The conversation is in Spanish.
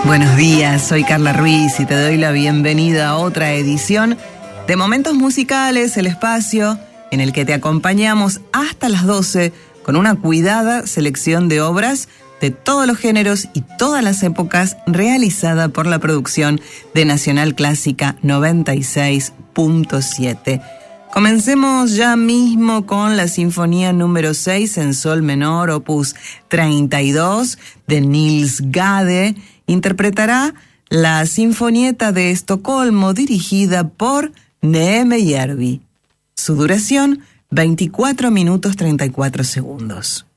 Buenos días, soy Carla Ruiz y te doy la bienvenida a otra edición de Momentos Musicales, el espacio en el que te acompañamos hasta las 12 con una cuidada selección de obras de todos los géneros y todas las épocas realizada por la producción de Nacional Clásica 96.7. Comencemos ya mismo con la Sinfonía número 6 en Sol menor, opus 32 de Nils Gade. Interpretará la Sinfonieta de Estocolmo dirigida por Neeme Järvi. Su duración, 24 minutos 34 segundos.